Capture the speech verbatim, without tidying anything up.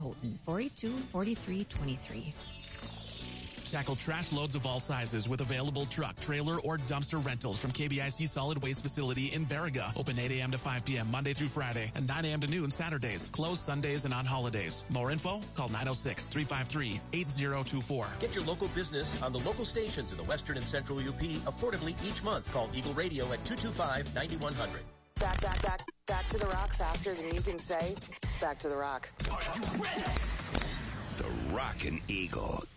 Houghton, four eight two, four three two three. Tackle trash loads of all sizes with available truck, trailer, or dumpster rentals from K B I C Solid Waste Facility in Baraga. Open eight a.m. to five p.m. Monday through Friday and nine a.m. to noon Saturdays. Closed Sundays and on holidays. More info? Call nine oh six, three five three, eight oh two four. Get your local business on the local stations in the Western and Central U P affordably each month. Call Eagle Radio at two two five, nine one zero zero. Back, back, back, back to the rock faster than you can say. Back to the rock. Are you ready? The Rockin' Eagle.